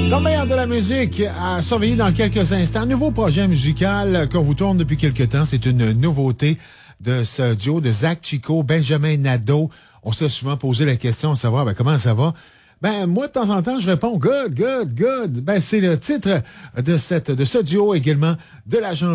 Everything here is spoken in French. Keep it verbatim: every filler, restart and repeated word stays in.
Dans le meilleur de la musique, à surveiller dans quelques instants. Un nouveau projet musical qu'on vous tourne depuis quelques temps. C'est une nouveauté de ce duo de Zach Chico, Benjamin Nadeau. On s'est souvent posé la question de savoir ben, comment ça va. Ben, moi, de temps en temps, je réponds « Good, good, good ». Ben, c'est le titre de cette, de ce duo également de l'agent